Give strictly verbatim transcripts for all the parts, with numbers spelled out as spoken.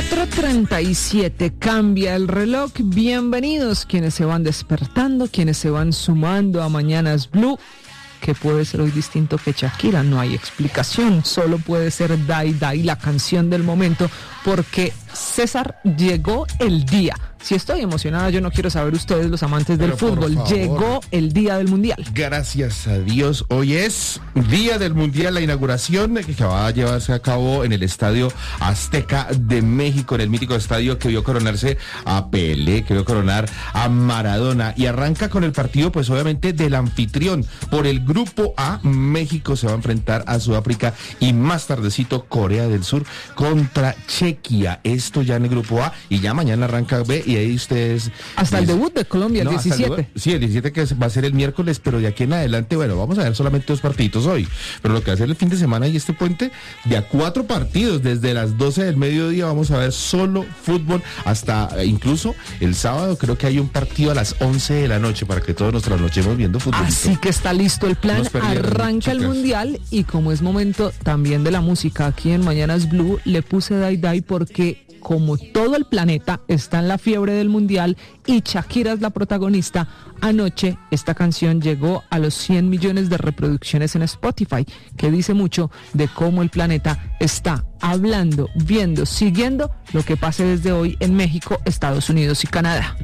cuatro treinta y siete, cambia el reloj. Bienvenidos quienes se van despertando, quienes se van sumando a Mañanas Blue. ¿Qué puede ser hoy distinto que Shakira? No hay explicación, solo puede ser Dai Dai, la canción del momento, porque César, llegó el día. Si estoy emocionada, yo no quiero saber ustedes, los amantes del Pero fútbol. Llegó el día del Mundial. Gracias a Dios. Hoy es día del Mundial, la inauguración que va a llevarse a cabo en el Estadio Azteca de México, en el mítico estadio que vio coronarse a Pelé, que vio coronar a Maradona. Y arranca con el partido, pues obviamente, del anfitrión. Por el Grupo A, México se va a enfrentar a Sudáfrica y más tardecito Corea del Sur contra Chequia. Esto ya en el Grupo A, y ya mañana arranca B, y ahí ustedes... Hasta el debut de Colombia, el no, diecisiete. El, sí, el diecisiete, que va a ser el miércoles, pero de aquí en adelante, bueno, vamos a ver solamente dos partiditos hoy, pero lo que va a ser el fin de semana y este puente, de a cuatro partidos, desde las doce del mediodía vamos a ver solo fútbol, hasta eh, incluso el sábado creo que hay un partido a las once de la noche, para que todos nos trasnochemos viendo fútbol. Así que está listo el plan, arranca el Mundial, y como es momento también de la música aquí en Mañanas Blue, le puse Dai Dai porque como todo el planeta está en la fiebre del Mundial y Shakira es la protagonista, anoche esta canción llegó a los cien millones de reproducciones en Spotify, que dice mucho de cómo el planeta está hablando, viendo, siguiendo lo que pase desde hoy en México, Estados Unidos y Canadá.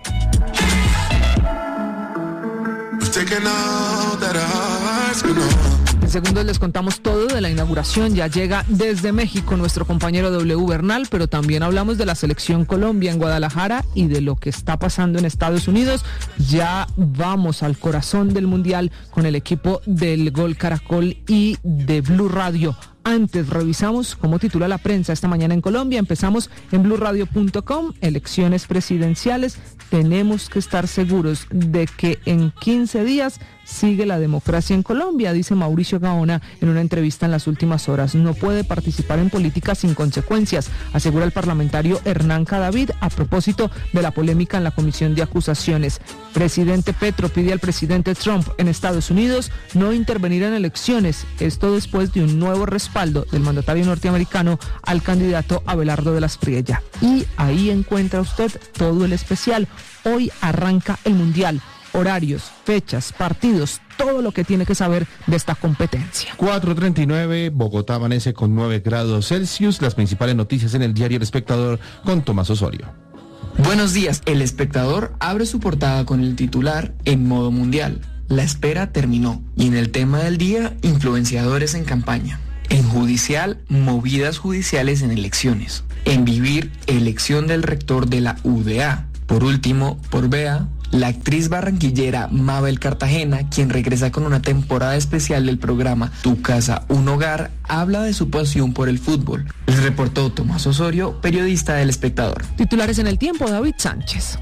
En segundos les contamos todo de la inauguración. Ya llega desde México nuestro compañero W Bernal, pero también hablamos de la selección Colombia en Guadalajara y de lo que está pasando en Estados Unidos. Ya vamos al corazón del Mundial con el equipo del Gol Caracol y de Blue Radio. Antes revisamos cómo titula la prensa esta mañana en Colombia. Empezamos en blue radio punto com, elecciones presidenciales. Tenemos que estar seguros de que en quince días sigue la democracia en Colombia, dice Mauricio Gaona en una entrevista en las últimas horas. No puede participar en política sin consecuencias, asegura el parlamentario Hernán Cadavid a propósito de la polémica en la comisión de acusaciones. Presidente Petro pide al presidente Trump en Estados Unidos no intervenir en elecciones. Esto después de un nuevo respaldo del mandatario norteamericano al candidato Abelardo de las Priella. Y ahí encuentra usted todo el especial. Hoy arranca el Mundial. Horarios, fechas, partidos, todo lo que tiene que saber de esta competencia. cuatro treinta y nueve, Bogotá amanece con nueve grados Celsius. Las principales noticias en el diario El Espectador con Tomás Osorio. Buenos días. El Espectador abre su portada con el titular en modo mundial. La espera terminó. Y en el tema del día, influenciadores en campaña. En judicial, movidas judiciales en elecciones. En vivir, elección del rector de la U D A. Por último, por B A, la actriz barranquillera Mabel Cartagena, quien regresa con una temporada especial del programa Tu Casa, Un Hogar, habla de su pasión por el fútbol. Les reportó Tomás Osorio, periodista del Espectador. Titulares en el tiempo, David Sánchez.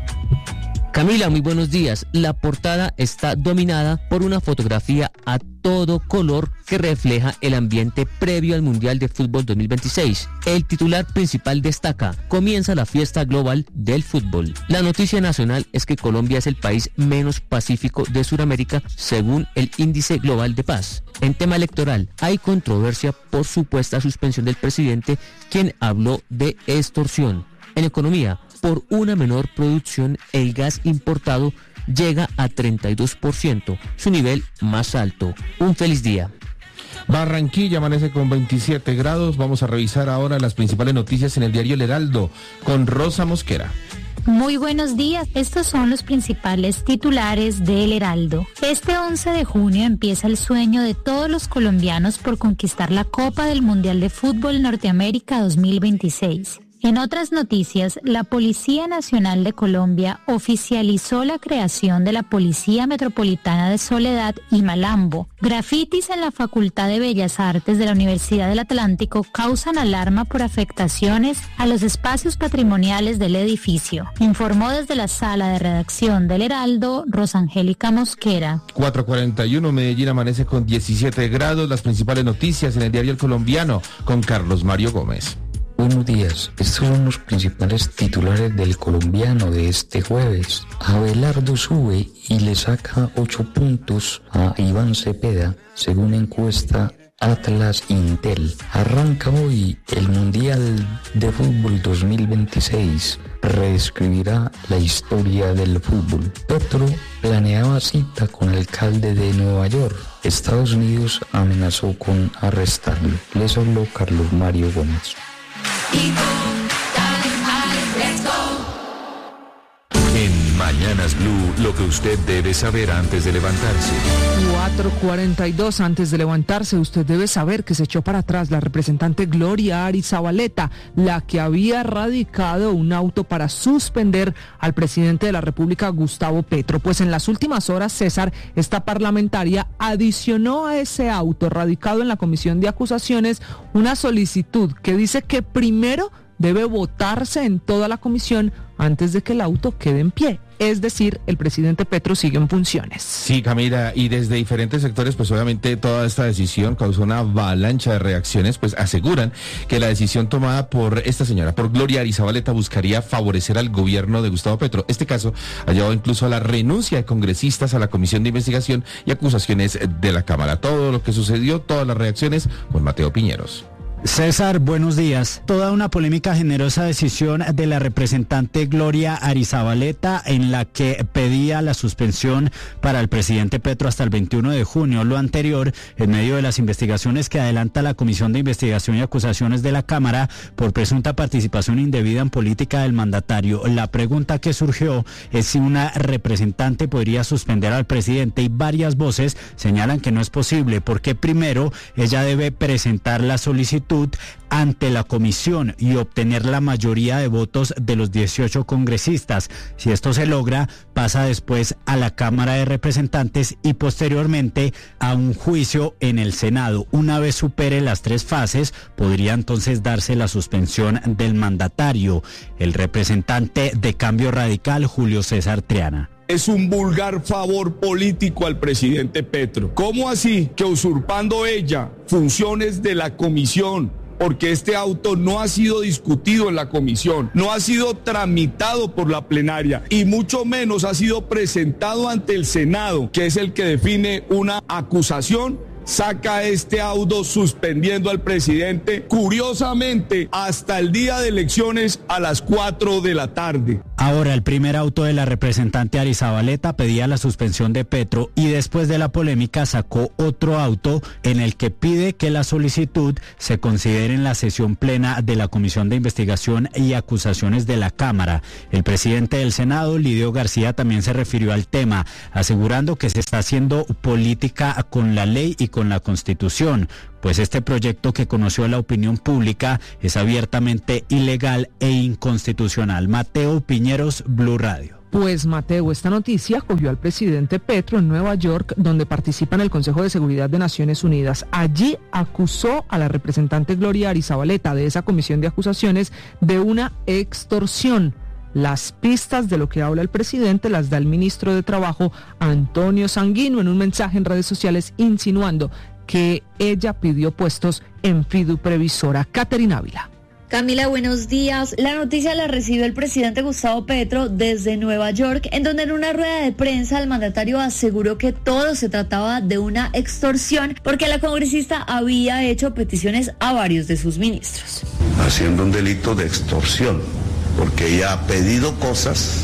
Camila, muy buenos días. La portada está dominada por una fotografía a todo color que refleja el ambiente previo al Mundial de Fútbol dos mil veintiséis. El titular principal destaca: comienza la fiesta global del fútbol. La noticia nacional es que Colombia es el país menos pacífico de Sudamérica según el Índice Global de Paz. En tema electoral, hay controversia por supuesta suspensión del presidente, quien habló de extorsión. En economía, por una menor producción, el gas importado llega a treinta y dos por ciento, su nivel más alto. Un feliz día. Barranquilla amanece con veintisiete grados. Vamos a revisar ahora las principales noticias en el diario El Heraldo con Rosa Mosquera. Muy buenos días, estos son los principales titulares del Heraldo. Este once de junio empieza el sueño de todos los colombianos por conquistar la Copa del Mundial de Fútbol Norteamérica dos mil veintiséis. En otras noticias, la Policía Nacional de Colombia oficializó la creación de la Policía Metropolitana de Soledad y Malambo. Grafitis en la Facultad de Bellas Artes de la Universidad del Atlántico causan alarma por afectaciones a los espacios patrimoniales del edificio. Informó desde la sala de redacción del Heraldo, Rosangélica Mosquera. cuatro cuarenta y uno, Medellín amanece con diecisiete grados. Las principales noticias en el diario El Colombiano con Carlos Mario Gómez. Buenos días, estos son los principales titulares del Colombiano de este jueves. Abelardo sube y le saca ocho puntos a Iván Cepeda, según encuesta Atlas Intel. Arranca hoy el Mundial de Fútbol dos mil veintiséis. Reescribirá la historia del fútbol. Petro planeaba cita con el alcalde de Nueva York. Estados Unidos amenazó con arrestarlo. Les habló Carlos Mario Gómez. En Mañanas Blue, lo que usted debe saber antes de levantarse. cuatro cuarenta y dos antes de levantarse, usted debe saber que se echó para atrás la representante Gloria Arizabaleta, la que había radicado un auto para suspender al presidente de la República, Gustavo Petro. Pues en las últimas horas, César, esta parlamentaria adicionó a ese auto radicado en la Comisión de Acusaciones una solicitud que dice que primero debe votarse en toda la comisión antes de que el auto quede en pie. Es decir, el presidente Petro sigue en funciones. Sí, Camila, y desde diferentes sectores, pues obviamente toda esta decisión causó una avalancha de reacciones, pues aseguran que la decisión tomada por esta señora, por Gloria Arizabaleta, buscaría favorecer al gobierno de Gustavo Petro. Este caso ha llevado incluso a la renuncia de congresistas a la Comisión de Investigación y Acusaciones de la Cámara. Todo lo que sucedió, todas las reacciones, con Mateo Piñeros. César, buenos días. Toda una polémica generosa decisión de la representante Gloria Arizabaleta en la que pedía la suspensión para el presidente Petro hasta el veintiuno de junio. Lo anterior en medio de las investigaciones que adelanta la Comisión de Investigación y Acusaciones de la Cámara por presunta participación indebida en política del mandatario. La pregunta que surgió es si una representante podría suspender al presidente, y varias voces señalan que no es posible porque primero ella debe presentar la solicitud ante la comisión y obtener la mayoría de votos de los dieciocho congresistas. Si esto se logra, pasa después a la Cámara de Representantes y posteriormente a un juicio en el Senado. Una vez supere las tres fases, podría entonces darse la suspensión del mandatario. El representante de Cambio Radical, Julio César Triana. Es un vulgar favor político al presidente Petro. ¿Cómo así que usurpando ella funciones de la comisión, porque este auto no ha sido discutido en la comisión, no ha sido tramitado por la plenaria y mucho menos ha sido presentado ante el Senado, que es el que define una acusación, saca este auto suspendiendo al presidente, curiosamente, hasta el día de elecciones a las cuatro de la tarde? Ahora, el primer auto de la representante Arizabaleta pedía la suspensión de Petro y después de la polémica sacó otro auto en el que pide que la solicitud se considere en la sesión plena de la Comisión de Investigación y Acusaciones de la Cámara. El presidente del Senado, Lidio García, también se refirió al tema, asegurando que se está haciendo política con la ley y con la Constitución, pues este proyecto que conoció la opinión pública es abiertamente ilegal e inconstitucional. Mateo Piñeros, Blue Radio. Pues Mateo, esta noticia cogió al presidente Petro en Nueva York, donde participa en el Consejo de Seguridad de Naciones Unidas. Allí acusó a la representante Gloria Arizabaleta de esa comisión de acusaciones de una extorsión. Las pistas de lo que habla el presidente las da el ministro de Trabajo, Antonio Sanguino, en un mensaje en redes sociales insinuando que ella pidió puestos en Fiduprevisora. Caterina Ávila. Camila, buenos días. La noticia la recibió el presidente Gustavo Petro desde Nueva York, en donde en una rueda de prensa el mandatario aseguró que todo se trataba de una extorsión porque la congresista había hecho peticiones a varios de sus ministros. Haciendo un delito de extorsión, porque ella ha pedido cosas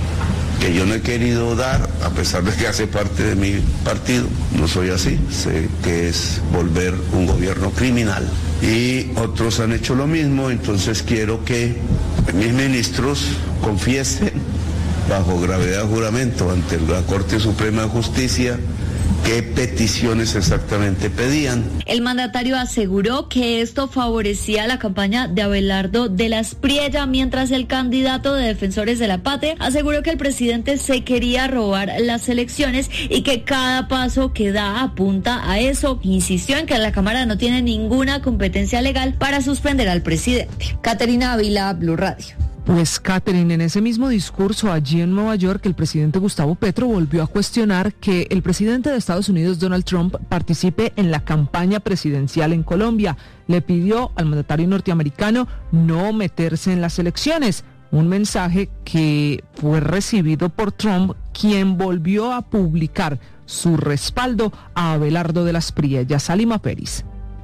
que yo no he querido dar, a pesar de que hace parte de mi partido. No soy así, sé que es volver un gobierno criminal. Y otros han hecho lo mismo, entonces quiero que mis ministros confiesen bajo gravedad de juramento ante la Corte Suprema de Justicia qué peticiones exactamente pedían. El mandatario aseguró que esto favorecía la campaña de Abelardo de la Espriella, mientras el candidato de Defensores de la Patria aseguró que el presidente se quería robar las elecciones y que cada paso que da apunta a eso. Insistió en que la Cámara no tiene ninguna competencia legal para suspender al presidente. Caterina Ávila, Blue Radio. Pues, Catherine, en ese mismo discurso allí en Nueva York, el presidente Gustavo Petro volvió a cuestionar que el presidente de Estados Unidos, Donald Trump, participe en la campaña presidencial en Colombia. Le pidió al mandatario norteamericano no meterse en las elecciones. Un mensaje que fue recibido por Trump, quien volvió a publicar su respaldo a Abelardo de la Espriella. Salima Peris.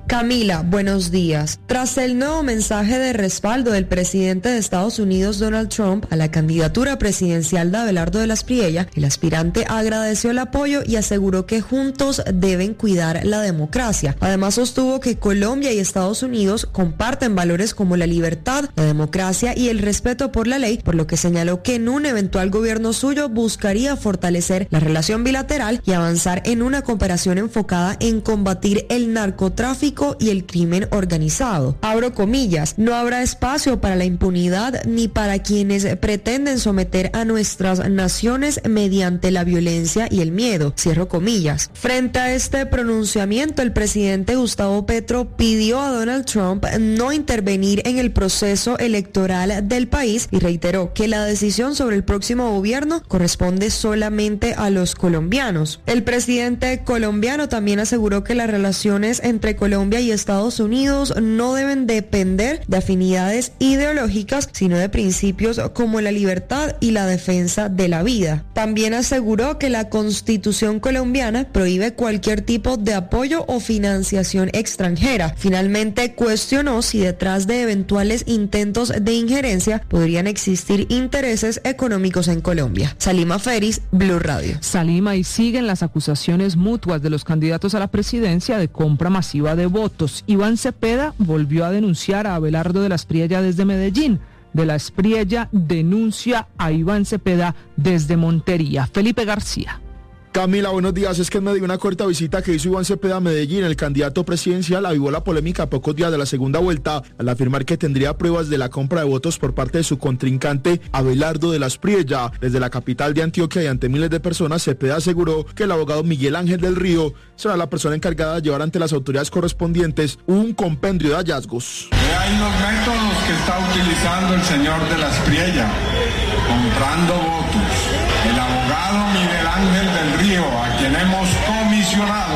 Camila, buenos días. Tras el nuevo mensaje de respaldo del presidente de Estados Unidos, Donald Trump, a la candidatura presidencial de Abelardo de la Espriella, el aspirante agradeció el apoyo y aseguró que juntos deben cuidar la democracia. Además, sostuvo que Colombia y Estados Unidos comparten valores como la libertad, la democracia y el respeto por la ley, por lo que señaló que en un eventual gobierno suyo buscaría fortalecer la relación bilateral y avanzar en una cooperación enfocada en combatir el narcotráfico y el crimen organizado. Abro comillas, no habrá espacio para la impunidad ni para quienes pretenden someter a nuestras naciones mediante la violencia y el miedo. Cierro comillas. Frente a este pronunciamiento, el presidente Gustavo Petro pidió a Donald Trump no intervenir en el proceso electoral del país y reiteró que la decisión sobre el próximo gobierno corresponde solamente a los colombianos. El presidente colombiano también aseguró que las relaciones entre Colombia y Estados Unidos no deben depender de afinidades ideológicas, sino de principios como la libertad y la defensa de la vida. También aseguró que la Constitución colombiana prohíbe cualquier tipo de apoyo o financiación extranjera. Finalmente, cuestionó si detrás de eventuales intentos de injerencia podrían existir intereses económicos en Colombia. Salima Feris, Blue Radio. Salima, y siguen las acusaciones mutuas de los candidatos a la presidencia de compra masiva de votos. Iván Cepeda volvió a denunciar a Abelardo de la Espriella desde Medellín. De la Espriella denuncia a Iván Cepeda desde Montería. Felipe García. Camila, buenos días. Es que en medio de una corta visita que hizo Iván Cepeda a Medellín, el candidato presidencial avivó la polémica a pocos días de la segunda vuelta al afirmar que tendría pruebas de la compra de votos por parte de su contrincante Abelardo de la Espriella. Desde la capital de Antioquia y ante miles de personas, Cepeda aseguró que el abogado Miguel Ángel del Río será la persona encargada de llevar ante las autoridades correspondientes un compendio de hallazgos. Hay los métodos que está utilizando el señor de la Espriella, comprando votos. El abogado Miguel Ángel del Río, a quien hemos comisionado,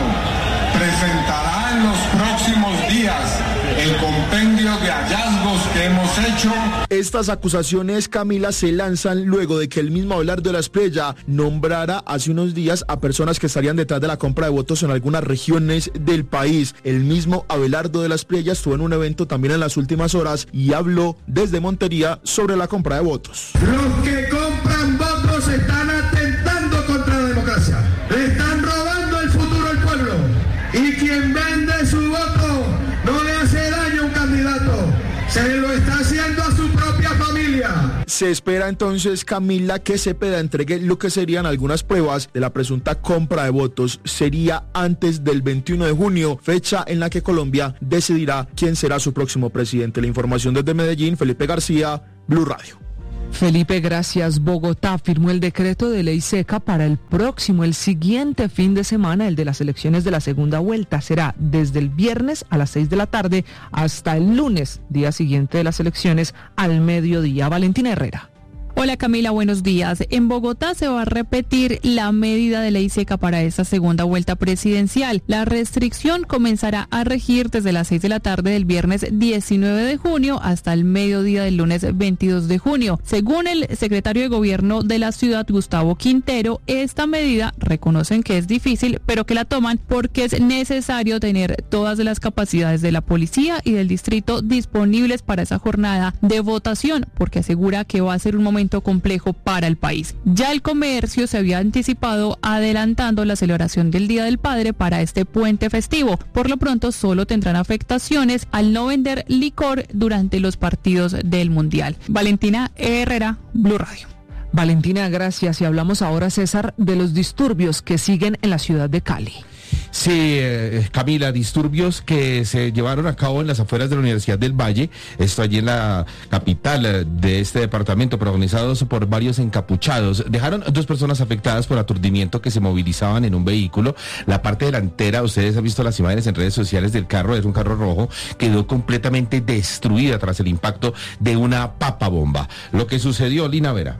presentará en los próximos días el compendio de hallazgos que hemos hecho. Estas acusaciones, Camila, se lanzan luego de que el mismo Abelardo de la Espriella nombrara hace unos días a personas que estarían detrás de la compra de votos en algunas regiones del país. El mismo Abelardo de la Espriella estuvo en un evento también en las últimas horas y habló desde Montería sobre la compra de votos. Los que compran votos están atentando contra la democracia. Le están robando el futuro al pueblo. Y quien vende su voto no le hace daño a un candidato. Se lo está haciendo a su propia familia. Se espera entonces, Camila, que Cepeda entregue lo que serían algunas pruebas de la presunta compra de votos. Sería antes del veintiuno de junio, fecha en la que Colombia decidirá quién será su próximo presidente. La información desde Medellín, Felipe García, Blue Radio. Felipe, gracias. Bogotá firmó el decreto de ley seca para el próximo, el siguiente fin de semana, el de las elecciones de la segunda vuelta. Será desde el viernes a las seis de la tarde hasta el lunes, día siguiente de las elecciones, al mediodía. Valentina Herrera. Hola Camila, buenos días. En Bogotá se va a repetir la medida de ley seca para esta segunda vuelta presidencial. La restricción comenzará a regir desde las seis de la tarde del viernes diecinueve de junio hasta el mediodía del lunes veintidós de junio. Según el secretario de Gobierno de la ciudad, Gustavo Quintero, esta medida reconocen que es difícil, pero que la toman porque es necesario tener todas las capacidades de la policía y del distrito disponibles para esa jornada de votación, porque asegura que va a ser un momento complejo para el país. Ya el comercio se había anticipado adelantando la celebración del Día del Padre para este puente festivo. Por lo pronto solo tendrán afectaciones al no vender licor durante los partidos del Mundial. Valentina Herrera, Blue Radio. Valentina, gracias. Y hablamos ahora, César, de los disturbios que siguen en la ciudad de Cali. Sí, eh, Camila, disturbios que se llevaron a cabo en las afueras de la Universidad del Valle, esto allí en la capital eh, de este departamento, protagonizados por varios encapuchados. Dejaron dos personas afectadas por aturdimiento que se movilizaban en un vehículo. La parte delantera, ustedes han visto las imágenes en redes sociales del carro, es un carro rojo, quedó completamente destruida tras el impacto de una papa bomba. Lo que sucedió, Lina Vera.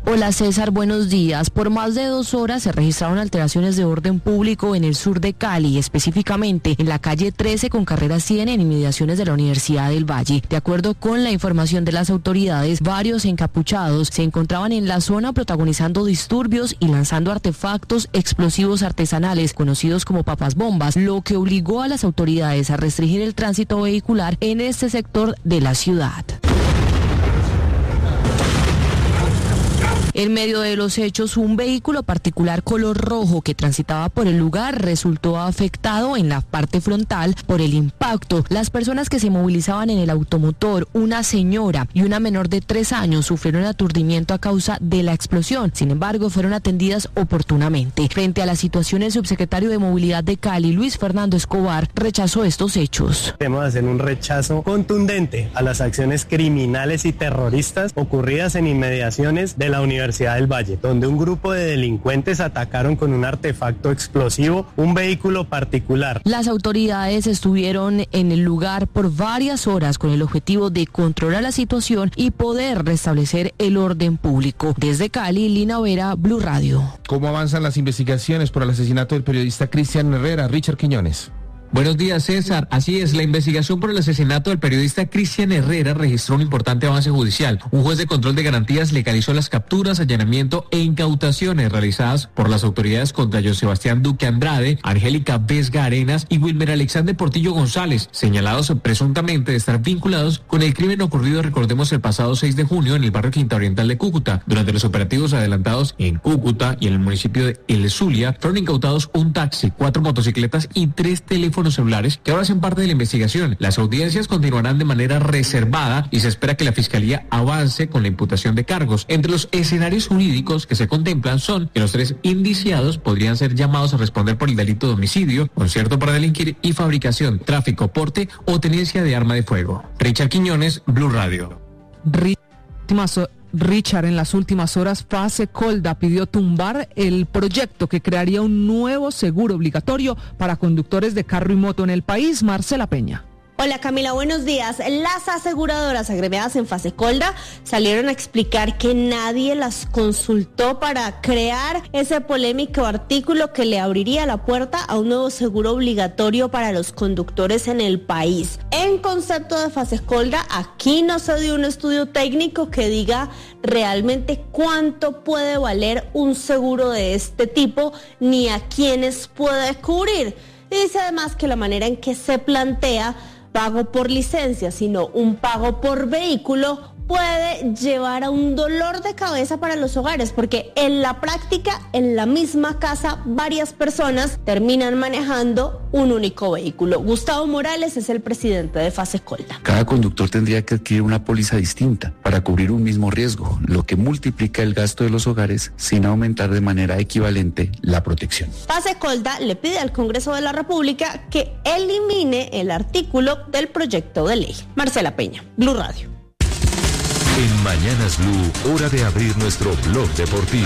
Hola César, buenos días. Por más de dos horas se registraron alteraciones de orden público en el sur de Cali, específicamente en la calle trece con carrera cien en inmediaciones de la Universidad del Valle. De acuerdo con la información de las autoridades, varios encapuchados se encontraban en la zona protagonizando disturbios y lanzando artefactos explosivos artesanales conocidos como papas bombas, lo que obligó a las autoridades a restringir el tránsito vehicular en este sector de la ciudad. En medio de los hechos, un vehículo particular color rojo que transitaba por el lugar resultó afectado en la parte frontal por el impacto. Las personas que se movilizaban en el automotor, una señora y una menor de tres años, sufrieron aturdimiento a causa de la explosión. Sin embargo, fueron atendidas oportunamente. Frente a la situación, el subsecretario de Movilidad de Cali, Luis Fernando Escobar, rechazó estos hechos. Queremos hacer un rechazo contundente a las acciones criminales y terroristas ocurridas en inmediaciones de la Universidad del Valle, donde un grupo de delincuentes atacaron con un artefacto explosivo un vehículo particular. Las autoridades estuvieron en el lugar por varias horas con el objetivo de controlar la situación y poder restablecer el orden público. Desde Cali, Lina Vera, Blue Radio. ¿Cómo avanzan las investigaciones por el asesinato del periodista Cristian Herrera? Richard Quiñones. Buenos días, César. Así es, la investigación por el asesinato del periodista Cristian Herrera registró un importante avance judicial. Un juez de control de garantías legalizó las capturas, allanamiento e incautaciones realizadas por las autoridades contra John Sebastián Duque Andrade, Angélica Vesga Arenas y Wilmer Alexander Portillo González, señalados presuntamente de estar vinculados con el crimen ocurrido, recordemos, el pasado seis de junio en el barrio Quinta Oriental de Cúcuta. Durante los operativos adelantados en Cúcuta y en el municipio de El Zulia, fueron incautados un taxi, cuatro motocicletas y tres teléfonos celulares que ahora hacen parte de la investigación. Las audiencias continuarán de manera reservada y se espera que la Fiscalía avance con la imputación de cargos. Entre los escenarios jurídicos que se contemplan son que los tres indiciados podrían ser llamados a responder por el delito de homicidio, concierto para delinquir y fabricación, tráfico, porte o tenencia de arma de fuego. Richard Quiñones, Blue Radio. Richard, en las últimas horas, Fase Colda pidió tumbar el proyecto que crearía un nuevo seguro obligatorio para conductores de carro y moto en el país. Marcela Peña. Hola Camila, buenos días. Las aseguradoras agremiadas en Fase Colda salieron a explicar que nadie las consultó para crear ese polémico artículo que le abriría la puerta a un nuevo seguro obligatorio para los conductores en el país. En concepto de Fase Colda, aquí no se dio un estudio técnico que diga realmente cuánto puede valer un seguro de este tipo ni a quiénes puede cubrir. Dice además que la manera en que se plantea pago por licencia, sino un pago por vehículo, puede llevar a un dolor de cabeza para los hogares, porque en la práctica, en la misma casa, varias personas terminan manejando un único vehículo. Gustavo Morales es el presidente de Fase Colda. Cada conductor tendría que adquirir una póliza distinta para cubrir un mismo riesgo, lo que multiplica el gasto de los hogares sin aumentar de manera equivalente la protección. Fase Colda le pide al Congreso de la República que elimine el artículo del proyecto de ley. Marcela Peña, Blue Radio. En Mañanas Blue, hora de abrir nuestro blog deportivo.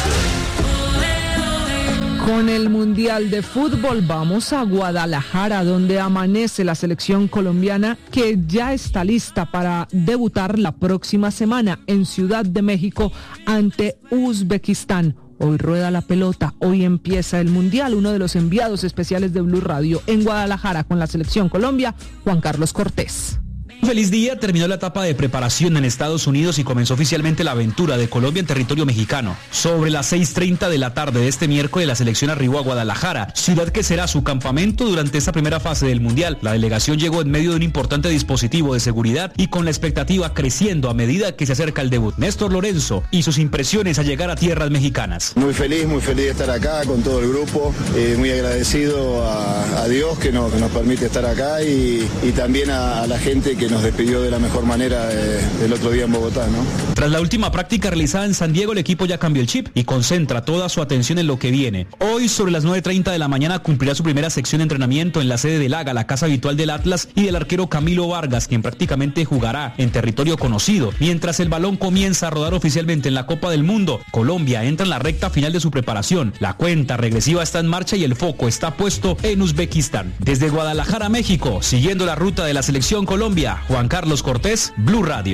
Con el Mundial de Fútbol vamos a Guadalajara, donde amanece la selección colombiana que ya está lista para debutar la próxima semana en Ciudad de México ante Uzbekistán. Hoy rueda la pelota, hoy empieza el Mundial. Uno de los enviados especiales de Blue Radio en Guadalajara con la selección Colombia, Juan Carlos Cortés. Feliz día, terminó la etapa de preparación en Estados Unidos y comenzó oficialmente la aventura de Colombia en territorio mexicano. Sobre las seis treinta de la tarde de este miércoles, la selección arribó a Guadalajara, ciudad que será su campamento durante esta primera fase del Mundial. La delegación llegó en medio de un importante dispositivo de seguridad y con la expectativa creciendo a medida que se acerca el debut. Néstor Lorenzo y sus impresiones al llegar a tierras mexicanas. Muy feliz, muy feliz de estar acá con todo el grupo, eh, muy agradecido a, a Dios que nos, que nos permite estar acá y, y también a, a la gente que nos despidió de la mejor manera eh, el otro día en Bogotá, ¿no? Tras la última práctica realizada en San Diego, el equipo ya cambió el chip y concentra toda su atención en lo que viene. Hoy, sobre las nueve treinta de la mañana, cumplirá su primera sección de entrenamiento en la sede del Haga, la casa habitual del Atlas, y del arquero Camilo Vargas, quien prácticamente jugará en territorio conocido. Mientras el balón comienza a rodar oficialmente en la Copa del Mundo, Colombia entra en la recta final de su preparación. La cuenta regresiva está en marcha y el foco está puesto en Uzbekistán. Desde Guadalajara, México, siguiendo la ruta de la selección Colombia, Juan Carlos Cortés, Blue Radio.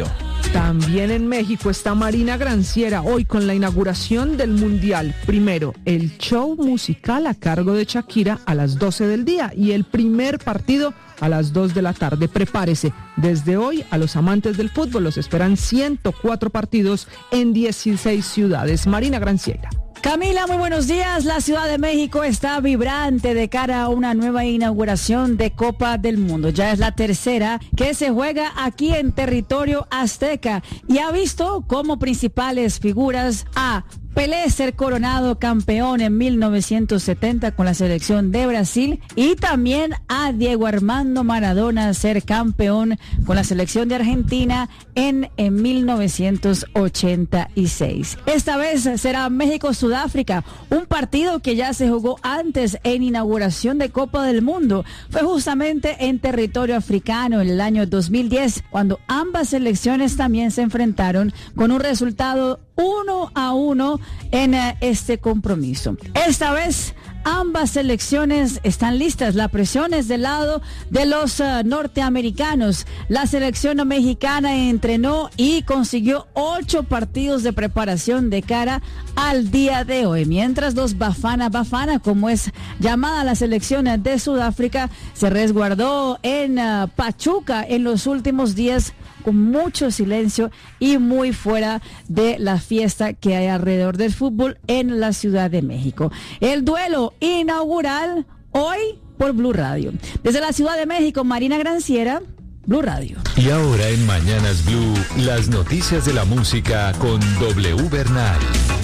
También en México está Marina Granciera hoy con la inauguración del Mundial. Primero, el show musical a cargo de Shakira a las doce del día y el primer partido a las dos de la tarde. Prepárese, desde hoy a los amantes del fútbol los esperan ciento cuatro partidos en dieciséis ciudades. Marina Granciera. Camila, muy buenos días. La Ciudad de México está vibrante de cara a una nueva inauguración de Copa del Mundo. Ya es la tercera que se juega aquí en territorio azteca y ha visto como principales figuras a Pelé ser coronado campeón en mil novecientos setenta con la selección de Brasil y también a Diego Armando Maradona ser campeón con la selección de Argentina en, en mil novecientos ochenta y seis. Esta vez será México-Sudáfrica, un partido que ya se jugó antes en inauguración de Copa del Mundo. Fue justamente en territorio africano en el año dos mil diez, cuando ambas selecciones también se enfrentaron con un resultado uno a uno en uh, este compromiso. Esta vez ambas selecciones están listas. La presión es del lado de los uh, norteamericanos. La selección mexicana entrenó y consiguió ocho partidos de preparación de cara al día de hoy, mientras los Bafana Bafana, como es llamada la selección de Sudáfrica, se resguardó en uh, Pachuca en los últimos días con mucho silencio y muy fuera de la fiesta que hay alrededor del fútbol en la Ciudad de México. El duelo inaugural hoy por Blue Radio. Desde la Ciudad de México, Marina Granciera, Blue Radio. Y ahora en Mañanas Blue, las noticias de la música con W Bernal.